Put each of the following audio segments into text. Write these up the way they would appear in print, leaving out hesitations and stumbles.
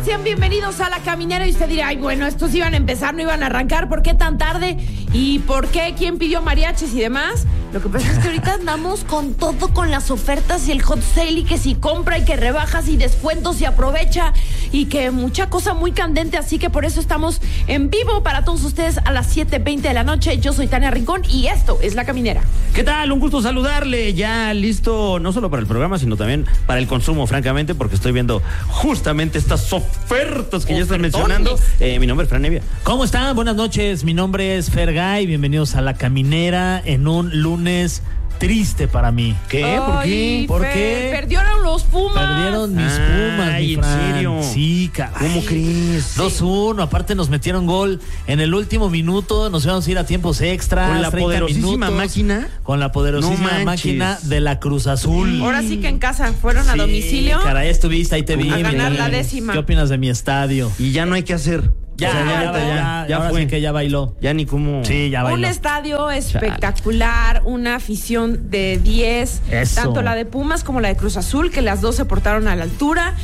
Sean bienvenidos a La Caminera. Y usted dirá, ay, bueno, estos iban a empezar, no iban a arrancar. ¿Por qué tan tarde? ¿Y por qué? ¿Quién pidió mariachis y demás? Lo que pasa es que ahorita andamos con todo, con las ofertas y el hot sale, y que si compra y que rebajas y descuentos y aprovecha y que mucha cosa muy candente. Así que por eso estamos en vivo para todos ustedes a las 7:20 de la noche. Yo soy Tania Rincón y esto es La Caminera. ¿Qué tal? Un gusto saludarle. Ya listo, no solo para el programa, sino también para el consumo, francamente, porque estoy viendo justamente estas ofertas que ya están mencionando. Mi nombre es Fran Evia. ¿Cómo están? Buenas noches. Mi nombre es Fergay. Bienvenidos a La Caminera en un lunes triste para mí. ¿Qué? Ay, ¿Por qué? ¿Por qué? Perdieron los Pumas. Perdieron mis Pumas, Ay, mi ¿en Fran. serio? Sí, caray. ¿Cómo crees? 2-1, aparte nos metieron gol en el último minuto, nos íbamos a ir a tiempos extras. ¿Con la 30 poderosísima minutos, máquina? Con la poderosísima No manches. máquina de la Cruz Azul. Ahora sí que en casa fueron a Sí, domicilio. Caray, estuviste, ahí te vi. A ganar mi la Fran. 10ª. ¿Qué opinas de mi estadio? Y ya no hay que hacer. Ya, O sea, ya ahora fue sí que ya bailó. Ya ni cómo. Sí, ya bailó. Un estadio espectacular, una afición de 10, Eso. tanto la de Pumas como la de Cruz Azul, que las dos se portaron a la altura.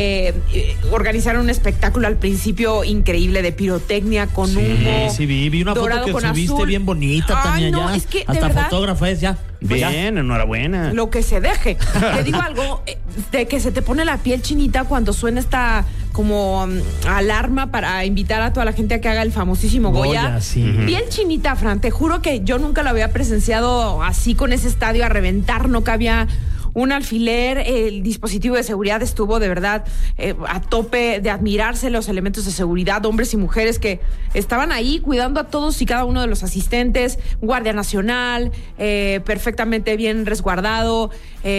Organizaron un espectáculo al principio increíble de pirotecnia con humo. Sí, vi una foto dorado que con subiste azul. bien bonita, Ay, Tania, no, ya. es que, de hasta verdad, fotógrafa es ya. Bien, enhorabuena. lo que se deje. Te digo algo, de que se te pone la piel chinita cuando suena esta como alarma para invitar a toda la gente a que haga el famosísimo Goya. Goya, sí. Piel chinita, Fran, te juro que yo nunca lo había presenciado así, con ese estadio a reventar, no cabía un alfiler. El dispositivo de seguridad estuvo de verdad a tope, de admirarse los elementos de seguridad, hombres y mujeres que estaban ahí cuidando a todos y cada uno de los asistentes, Guardia Nacional, perfectamente bien resguardado,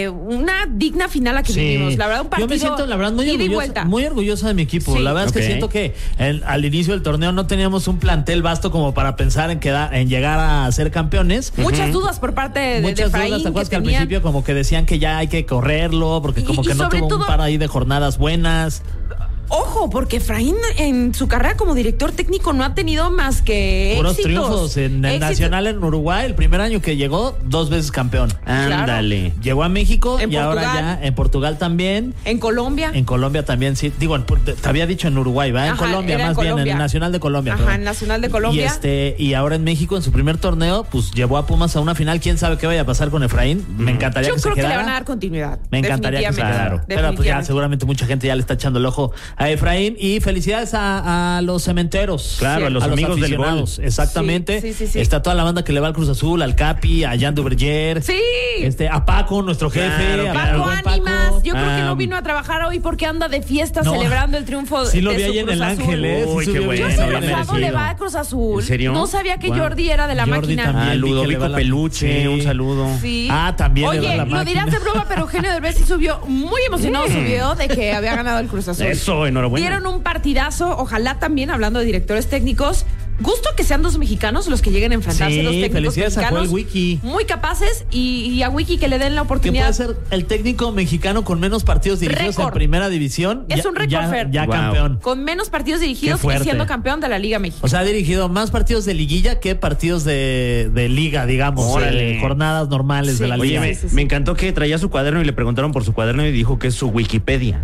una digna final a que vivimos. La verdad, un partido. Yo me siento, la verdad, muy orgullosa de mi equipo. Sí. La verdad es que Ok. siento que al inicio del torneo no teníamos un plantel vasto como para pensar en llegar a ser campeones. Muchas dudas por parte de Muchas Efraín, dudas, ¿te acuerdas que al tenían- principio como que decían que ya hay que correrlo porque como Y que no sobre tuvo todo- un par ahí de jornadas buenas? Ojo, porque Efraín en su carrera como director técnico no ha tenido más que Puros éxitos. triunfos en el Éxitos. Nacional en Uruguay, el primer año que llegó, 2 veces campeón. Ándale. Llegó a México En y ahora Portugal. ya en Portugal también. En Colombia. En Colombia también, sí. Digo, te había dicho en Uruguay, ¿verdad? En Ajá, Colombia, era en más bien, en Colombia. el Nacional de Colombia. Ajá, perdón. en Nacional de Colombia. Y ahora en México, en su primer torneo, pues llevó a Pumas a una final. ¿Quién sabe qué vaya a pasar con Efraín? Me encantaría Yo que se creo que quedara. le van a dar continuidad. Me encantaría que se definitivamente. quedara. Pero pues ya Definitivamente. seguramente mucha gente ya le está echando el ojo a Efraín. Y felicidades a los cementeros. Claro, a los amigos del gol. aficionados. Exactamente. Sí. Está toda la banda que le va al Cruz Azul, al Capi, a Jan Duverger. Sí. A Paco, nuestro jefe. Claro, al Paco buen Ánimas, yo creo que Ah. no vino a trabajar hoy porque anda de fiesta No. celebrando el triunfo Sí lo de vi su ahí en Cruz el Azul. Ángel, ¿eh? Uy, Sí qué subió bueno, bien, Yo bien sé bien que Fabo le merecido. va a Cruz Azul. ¿En serio? No sabía que Wow. Jordi era de la Jordi máquina. también. A vi que le va Ludovico la- Peluche, Sí. un saludo. Sí. También le va Oye, la lo máquina. dirás de broma, pero Eugenio Derbez sí subió muy emocionado su video de que había ganado el Cruz Azul. Eso, enhorabuena. Dieron un partidazo, ojalá también, hablando de directores técnicos, gusto que sean dos mexicanos los que lleguen a enfrentarse, Sí, dos técnicos felicidades a mexicanos. Joel Wiki. Muy capaces y a Wiki que le den la ¿Quién oportunidad. puede ser el técnico mexicano con menos partidos dirigidos Récord. en primera división? Es un récord, Fer. Ya Wow. campeón. Con menos partidos dirigidos Qué y fuerte. siendo campeón de la Liga México. O sea, ha dirigido más partidos de liguilla que partidos de liga, digamos. Órale. Jornadas normales Sí. de la Oye, liga. me encantó que traía su cuaderno y le preguntaron por su cuaderno y dijo que es su Wikipedia.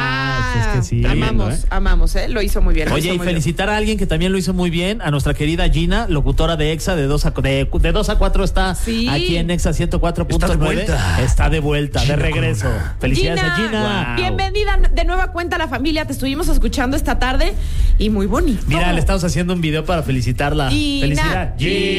Es que sí. Amamos, Lo hizo muy bien. lo Oye, hizo y muy bien. felicitar a alguien que también lo hizo muy bien, a nuestra querida Gina, locutora de EXA, de 2 a 4 está Sí. aquí en EXA 104.9. vuelta. Está de vuelta, de Gina regreso. Corona. Felicidades a Gina. Wow. Bienvenida de nueva cuenta a la familia. Te estuvimos escuchando esta tarde y muy bonito. Mira, le estamos haciendo un video para felicitarla. Gina, Felicidad.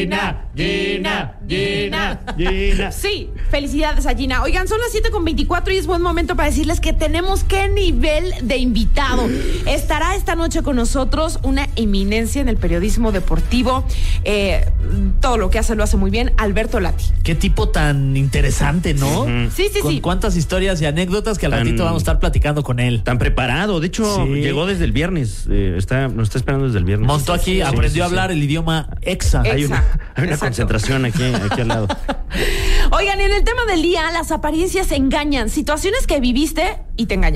Gina. Sí, felicidades a Gina. Oigan, son las 7:24 y es buen momento para decirles que tenemos qué nivel de invitado. Estará esta noche con nosotros una eminencia en el periodismo deportivo. Todo lo que hace lo hace muy bien, Alberto Lati. Qué tipo tan interesante, ¿no? Sí, Con sí. cuántas historias y anécdotas que al Tan- ratito vamos a estar platicando con él. Tan preparado. De hecho, Sí. llegó desde el viernes. Nos está esperando desde el viernes. Montó aquí, Sí, aprendió sí, a hablar el idioma EXA. Hay una Exacto. concentración aquí al lado. Oigan, en el tema del día, las apariencias engañan. Situaciones que viviste y te engañaron.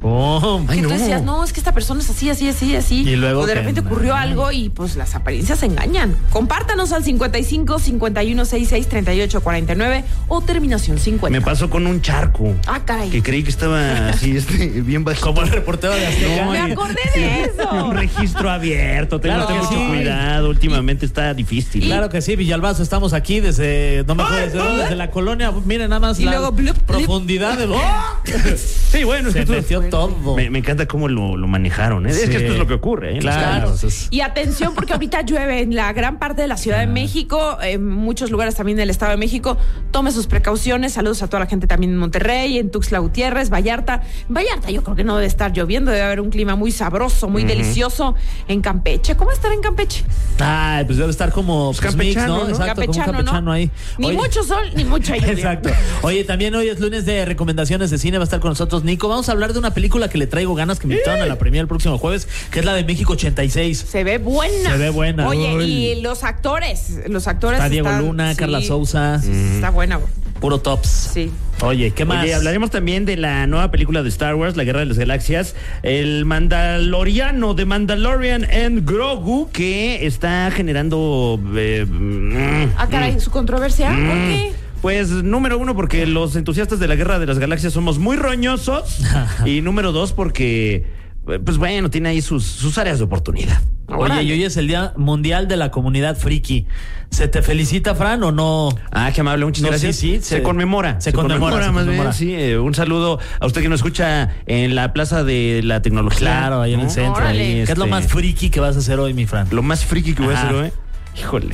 ¡Pum! Que tú decías, no, es que esta persona es así, así, así, así. Y luego o de repente ocurrió algo y pues las apariencias engañan. Compártanos al 55 51 66 38 49 o terminación 50. Me pasó con un charco. Ah, caray. Que creí que estaba así, bien bajito. Como el reportero de Azteca. Me acordé de eso. Un registro abierto. Tengo Claro que mucho sí. cuidado. Últimamente está difícil. Claro que sí, Villalbazo, estamos aquí desde, no me acuerdo desde dónde, desde la colonia. Miren nada más Y la luego, blup, blup. profundidad de... Sí, bueno, es Se que metió todo. me encanta cómo lo manejaron. Es Sí. que esto es lo que ocurre. Claro. Entonces- Y atención, porque ahorita llueve en la gran parte de la Ciudad de México, en muchos lugares también del Estado de México. Tome sus precauciones. Saludos a toda la gente también en Monterrey, en Tuxtla Gutiérrez, Vallarta. Vallarta, yo creo que no debe estar lloviendo, debe haber un clima muy sabroso, muy delicioso en Campeche. ¿Cómo estar en Campeche? Ay, pues debe estar como Pues pues, mix, campechano, ¿no? ¿no? Exacto, como un campechano ¿no? ahí. Ni Oye, mucho sol, ni mucha lluvia. Exacto. Oye, también hoy es lunes de recomendaciones de cine, va a estar con nosotros Nico. Vamos a hablar de una película que le traigo ganas, que me invitaron a la premiere el próximo jueves, que es la de México 86. Se ve buena. Se ve buena. Oye, Uy. y los actores Está Diego están- Luna, sí, Carla Souza, sí, está buena. puro tops. Sí. Oye, ¿qué más? Oye, hablaremos también de la nueva película de Star Wars, La Guerra de las Galaxias, el Mandaloriano de Mandalorian and Grogu, que está generando... Ah, caray, su controversia. ¿Por qué? Pues número uno, porque los entusiastas de la Guerra de las Galaxias somos muy roñosos. Y número dos, porque, pues bueno, tiene ahí sus áreas de oportunidad. Oye, y hoy es el Día Mundial de la Comunidad Friki. ¿Se te felicita, Fran, o no? Ah, qué amable, muchas No, gracias. sí, se conmemora. se conmemora, más se bien, conmemora. sí. Un saludo a usted que nos escucha en la Plaza de la Tecnología. Claro, ahí en el ¿no? centro. Órale. Ahí, ¿qué es lo más friki que vas a hacer hoy, mi Fran? Lo más friki que voy a Ajá. hacer hoy. Híjole.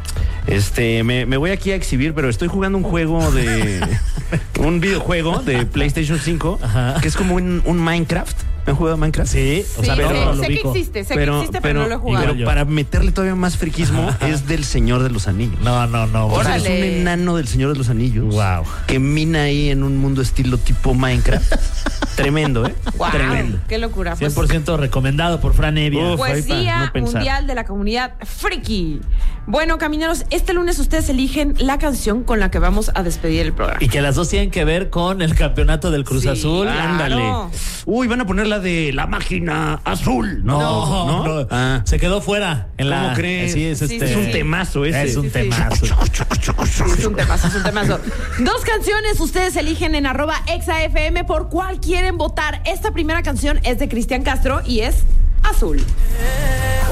Me voy aquí a exhibir, pero estoy jugando un juego de... un videojuego de PlayStation 5, Ajá. que es como un Minecraft. ¿Han jugado Minecraft? Sí, o sea, Sí, no, sé, no lo sé que ubico. existe, pero no lo he jugado. igual pero yo. para meterle todavía más friquismo es del Señor de los Anillos. No. O sea, es Órale. un enano del Señor de los Anillos. Wow. Que mina ahí en un mundo estilo tipo Minecraft. Tremendo, ¿eh? Wow, Tremendo. qué locura. Pues, 100% recomendado por Fran Evia. Uf. pues ahí para Día no pensar. Mundial de la Comunidad Friki. Bueno, camineros, este lunes ustedes eligen la canción con la que vamos a despedir el programa. Y que las dos tienen que ver con el campeonato del Cruz Sí, Azul. claro. Ándale. Uy, van a poner la de la máquina azul. No. Ah. Se quedó fuera. ¿Cómo crees? Sí, es Sí, este. sí, Es un sí. temazo ese. Es un Sí, sí. temazo. Sí, es un temazo, es un temazo. Dos canciones ustedes eligen en @exafm por cuál quieren votar. Esta primera canción es de Cristian Castro y es Azul.